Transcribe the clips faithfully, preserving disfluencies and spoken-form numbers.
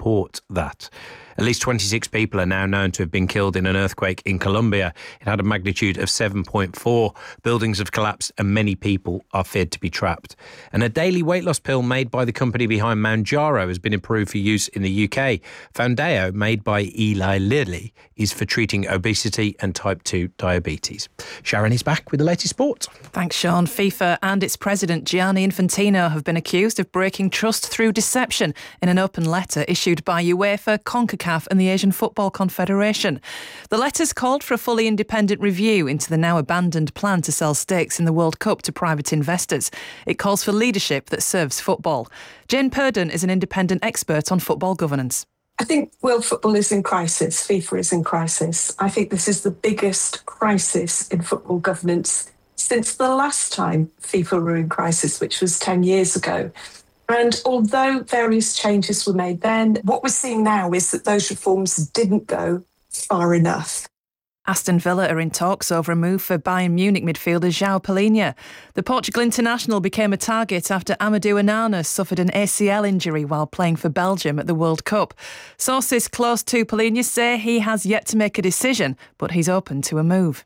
support that. At least twenty-six people are now known to have been killed in an earthquake in Colombia. It had a magnitude of seven point four. Buildings have collapsed and many people are feared to be trapped. And a daily weight loss pill made by the company behind Mounjaro has been approved for use in the U K. Foundeo, made by Eli Lilly, is for treating obesity and type two diabetes. Sharon is back with the latest sport. Thanks, Sean. FIFA and its president Gianni Infantino have been accused of breaking trust through deception in an open letter issued by UEFA, CONCACAF and the Asian Football Confederation. The letters called for a fully independent review into the now abandoned plan to sell stakes in the World Cup to private investors. It calls for leadership that serves football. Jane Purdon is an independent expert on football governance. I think world football is in crisis. FIFA is in crisis. I think this is the biggest crisis in football governance since the last time FIFA were in crisis, which was ten years ago. And although various changes were made then, what we're seeing now is that those reforms didn't go far enough. Aston Villa are in talks over a move for Bayern Munich midfielder João Palhinha. The Portugal international became a target after Amadou Onana suffered an A C L injury while playing for Belgium at the World Cup. Sources close to Palhinha say he has yet to make a decision, but he's open to a move.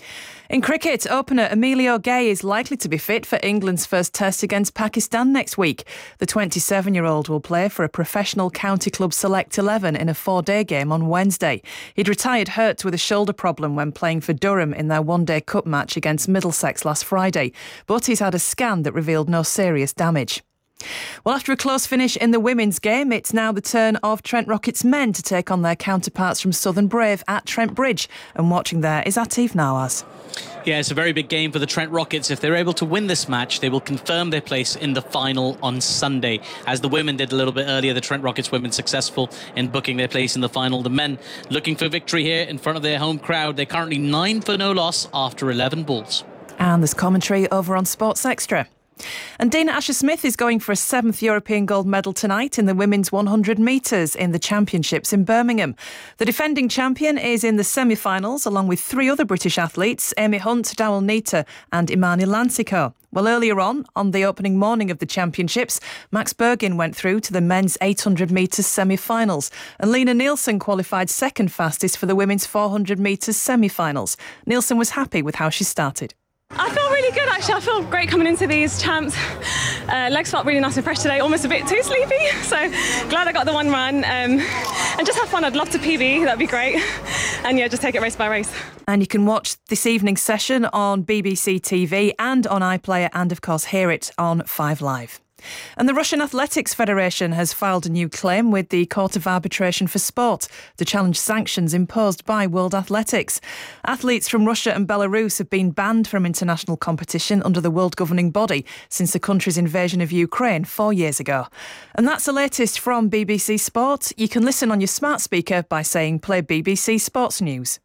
In cricket, opener Emilio Gay is likely to be fit for England's first test against Pakistan next week. The twenty-seven-year-old will play for a professional county club select eleven in a four-day game on Wednesday. He'd retired hurt with a shoulder problem when playing for Durham in their one-day cup match against Middlesex last Friday, but he's had a scan that revealed no serious damage. Well, after a close finish in the women's game, it's now the turn of Trent Rockets men to take on their counterparts from Southern Brave at Trent Bridge. And watching there is Atif Nawaz. Yeah, it's a very big game for the Trent Rockets. If they're able to win this match, they will confirm their place in the final on Sunday. As the women did a little bit earlier, the Trent Rockets women successful in booking their place in the final. The men looking for victory here in front of their home crowd. They're currently nine for no loss after eleven balls. And there's commentary over on Sports Extra. And Dana Asher-Smith is going for a seventh European gold medal tonight in the women's one hundred metres in the championships in Birmingham. The defending champion is in the semi-finals along with three other British athletes, Amy Hunt, Dowell Neater and Imani Lancico. Well, earlier on, on the opening morning of the championships, Max Bergin went through to the men's eight hundred metres semi-finals and Lena Nielsen qualified second fastest for the women's four hundred metres semi-finals. Nielsen was happy with how she started. I feel really good actually. I feel great coming into these champs. Uh, legs felt really nice and fresh today, almost a bit too sleepy. So glad I got the one run um, and just have fun. I'd love to P B, that'd be great. And yeah, just take it race by race. And you can watch this evening's session on B B C T V and on iPlayer and of course hear it on Five Live. And the Russian Athletics Federation has filed a new claim with the Court of Arbitration for Sport to challenge sanctions imposed by World Athletics. Athletes from Russia and Belarus have been banned from international competition under the world governing body since the country's invasion of Ukraine four years ago. And that's the latest from B B C Sport. You can listen on your smart speaker by saying play B B C Sports News.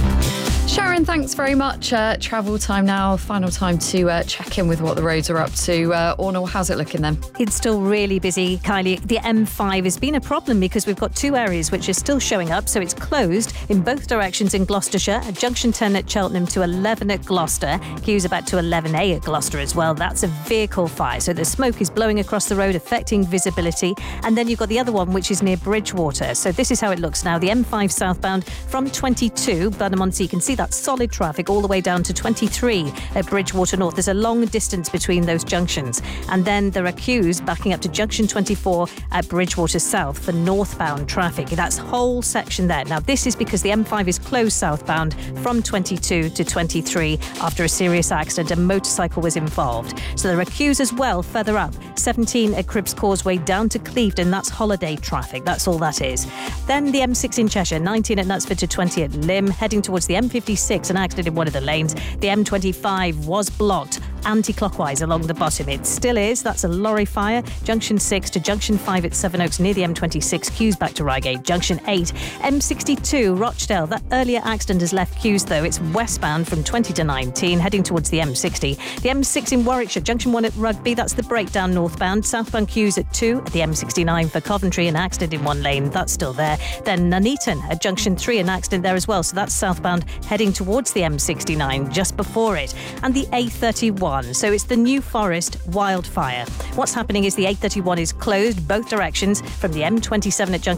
Sharon, thanks very much. Uh, travel time now, final time to uh, check in with what the roads are up to. Uh, Ornell, how's it looking then? It's still really busy, Kylie. The M five has been a problem because we've got two areas which are still showing up, so it's closed in both directions in Gloucestershire, at junction ten at Cheltenham to eleven at Gloucester. Queues about to eleven A at Gloucester as well. That's a vehicle fire, so the smoke is blowing across the road, affecting visibility. And then you've got the other one, which is near Bridgewater. So this is how it looks now. The M five southbound from twenty-two, Burnham-on-Sea, you can see that solid traffic all the way down to twenty-three at Bridgewater North. There's a long distance between those junctions. And then there are queues backing up to junction twenty-four at Bridgewater South for northbound traffic. That's whole section there. Now, this is because the M five is closed southbound from twenty-two to twenty-three after a serious accident. A motorcycle was involved. So there are queues as well further up. seventeen at Cribbs Causeway down to Clevedon. That's holiday traffic. That's all that is. Then the M six in Cheshire, nineteen at Knutsford to twenty at Lymm, heading towards the M fifty-six, an accident in one of the lanes. The M twenty-five was blocked anti-clockwise along the bottom. It still is. That's a lorry fire. Junction six to Junction five at Sevenoaks near the M twenty-six. Queues back to Reigate. Junction eight, M sixty-two, Rochdale. That earlier accident has left queues though. It's westbound from twenty to nineteen, heading towards the M sixty. The M six in Warwickshire, Junction one at Rugby. That's the breakdown northbound. Southbound queues at two at the M sixty-nine for Coventry. An accident in one lane. That's still there. Then Nuneaton at Junction three, an accident there as well. So that's southbound heading towards the M sixty-nine just before it. And the A thirty-one. So it's the New Forest wildfire. What's happening is the A thirty-one is closed both directions from the M twenty-seven at Junction